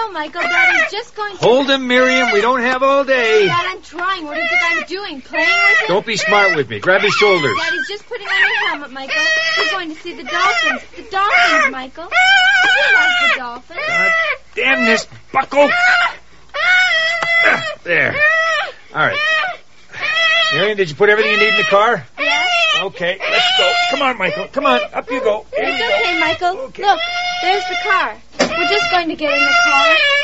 still, Michael. Daddy's just going to... Hold him, Miriam. We don't have all day. Dad, I'm trying. What do you think I'm doing? Playing with him? Don't be smart with me. Grab his shoulders. Daddy's just putting on your helmet, Michael. We're going to see the dolphins. The dolphins, Michael. He loves the dolphins. God damn this buckle. There. All right. Miriam, did you put everything you need in the car? Yes. Okay, let's go. Come on, Michael. Come on. Up you go. Here It's you go. okay, Michael. Okay. Look, there's the car. We're just going to get in the car.